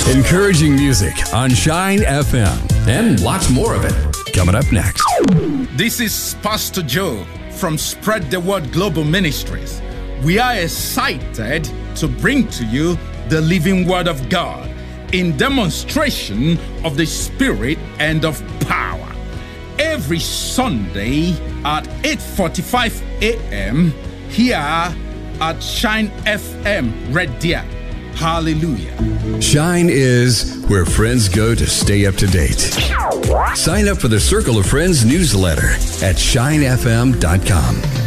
Encouraging music on Shine FM. And lots more of it coming up next. This is Pastor Joe from Spread the Word Global Ministries. We are excited to bring to you the living Word of God in demonstration of the Spirit and of power. Every Sunday at 8:45 a.m. here at Shine FM Radio. Hallelujah. Shine is where friends go to stay up to date. Sign up for the Circle of Friends newsletter at shinefm.com.